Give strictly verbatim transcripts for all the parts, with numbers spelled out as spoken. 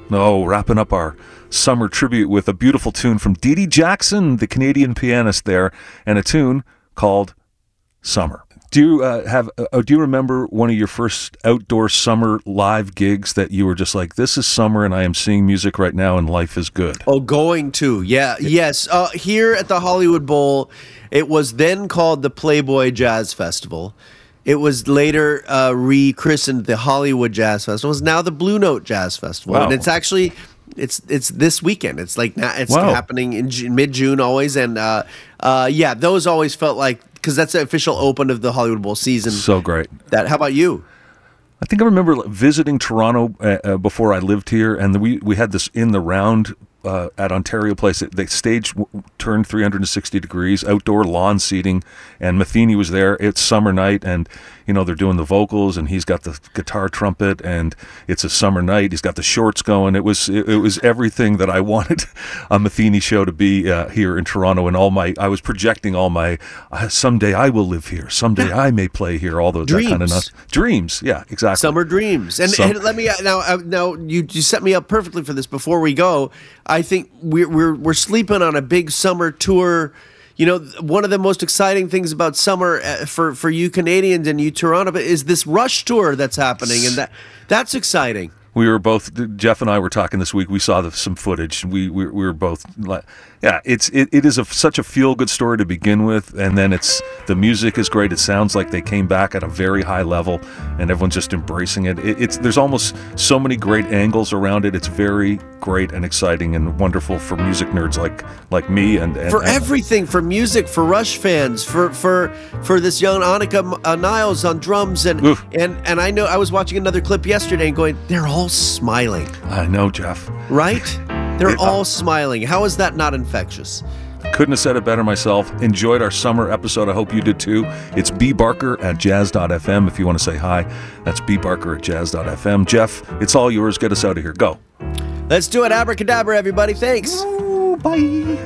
No, wrapping up our summer tribute with a beautiful tune from Dee Dee Jackson, the Canadian pianist there, and a tune called Summer. Do you uh, have? Uh, do you remember one of your first outdoor summer live gigs that you were just like, "This is summer, and I am seeing music right now, and life is good"? Oh, going to yeah, yes. Uh, here at the Hollywood Bowl, it was then called the Playboy Jazz Festival. It was later uh, rechristened the Hollywood Jazz Festival. It's now the Blue Note Jazz Festival, Wow. and it's actually it's it's this weekend. It's like now it's Wow. happening in Ju- mid-June always, and uh, uh, yeah, those always felt like because that's the official open of the Hollywood Bowl season. So great. That. How about you? I think I remember visiting Toronto uh, uh, before I lived here, and we we had this in the round uh, at Ontario Place. The stage w- turned three hundred sixty degrees, outdoor lawn seating, and Matheny was there. It's summer night, and you know they're doing the vocals, and he's got the guitar trumpet, and it's a summer night. He's got the shorts going. It was it, it was everything that I wanted a Matheny show to be uh, here in Toronto, and all my I was projecting all my uh, someday I will live here, someday I may play here, all those that kind of Dreams. dreams. Yeah, exactly. Summer dreams. And, Some- and let me now. uh, Now you you set me up perfectly for this. Before we go, I think we're we're we're sleeping on a big summer tour. You know, one of the most exciting things about summer uh, for for you Canadians and you Toronto is this Rush tour that's happening, and that that's exciting. We were both, Jeff and I were talking this week. We saw the, some footage. We, we we were both like, yeah, it's it, it is a, such a feel good story to begin with, and then it's the music is great. It sounds like they came back at a very high level, and everyone's just embracing it. it. It's there's almost so many great angles around it. It's very great and exciting and wonderful for music nerds like like me and, and For and- everything, for music, for Rush fans, for for for this young Annika uh, Niles on drums, and Oof. and and I know I was watching another clip yesterday and going, they're all smiling, I know, Jeff. right? They're It- all smiling. How is that not infectious? Couldn't have said it better myself. Enjoyed our summer episode. I hope you did too. It's B Barker at jazz dot f m if you want to say hi. That's B Barker at jazz dot f m. Jeff, it's all yours. Get us out of here. Go. Let's do it. Abracadabra, everybody. Thanks. Ooh, bye.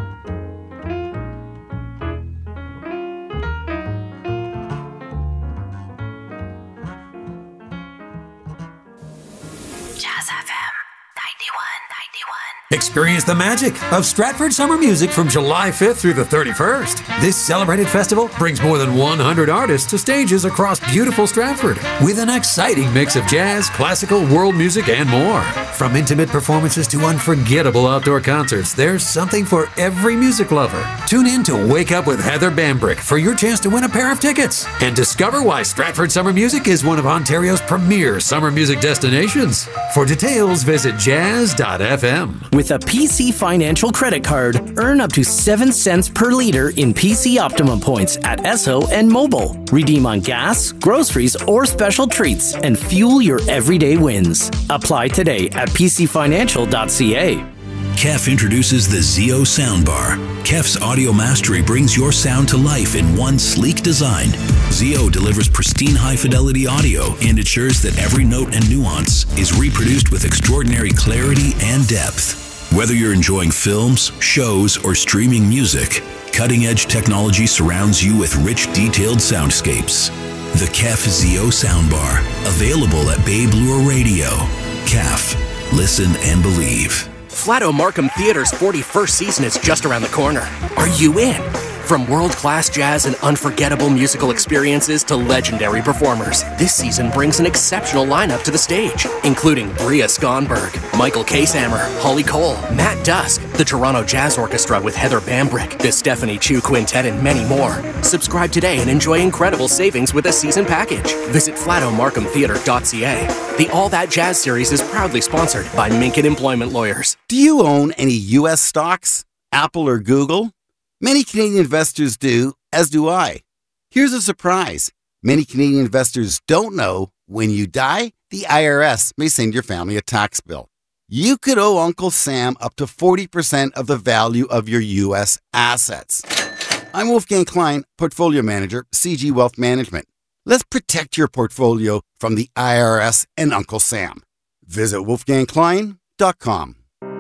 Jazz F M ninety-one, ninety-one. Experience the magic of Stratford Summer Music from July fifth through the thirty-first. This celebrated festival brings more than one hundred artists to stages across beautiful Stratford with an exciting mix of jazz, classical, world music, and more. From intimate performances to unforgettable outdoor concerts, there's something for every music lover. Tune in to Wake Up with Heather Bambrick for your chance to win a pair of tickets and discover why Stratford Summer Music is one of Ontario's premier summer music destinations. For details, visit jazz dot f m. With a P C Financial credit card, earn up to seven cents per liter in P C Optimum points at Esso and Mobile. Redeem on gas, groceries, or special treats and fuel your everyday wins. Apply today at p c financial dot c a. K E F introduces the Zeo Soundbar. K E F's audio mastery brings your sound to life in one sleek design. Zeo delivers pristine high-fidelity audio and ensures that every note and nuance is reproduced with extraordinary clarity and depth. Whether you're enjoying films, shows, or streaming music, cutting-edge technology surrounds you with rich, detailed soundscapes. The K E F Zeo Soundbar, available at Bay Bloor Radio. K E F. Listen and believe. Flato Markham Theater's forty-first season is just around the corner. Are you in? From world-class jazz and unforgettable musical experiences to legendary performers, this season brings an exceptional lineup to the stage, including Bria Skonberg, Michael Kasammer, Holly Cole, Matt Dusk, the Toronto Jazz Orchestra with Heather Bambrick, the Stephanie Chu Quintet, and many more. Subscribe today and enjoy incredible savings with a season package. Visit flato markham theatre dot c a. The All That Jazz series is proudly sponsored by Minkin Employment Lawyers. Do you own any U S stocks, Apple or Google? Many Canadian investors do, as do I. Here's a surprise. Many Canadian investors don't know when you die, the I R S may send your family a tax bill. You could owe Uncle Sam up to forty percent of the value of your U S assets. I'm Wolfgang Klein, Portfolio Manager, C G Wealth Management. Let's protect your portfolio from the I R S and Uncle Sam. Visit wolfgang klein dot com.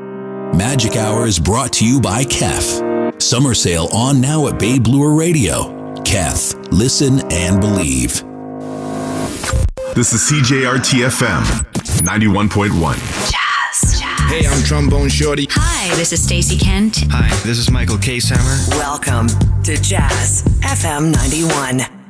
Magic Hour is brought to you by K E F. Summer sale on now at Bay Bloor Radio. K E F. Listen and believe. This is C J R T F M ninety-one point one. Jazz. Hey, I'm Trombone Shorty. Hi, this is Stacey Kent. Hi, this is Michael K. Sammer. Welcome to Jazz F M ninety-one.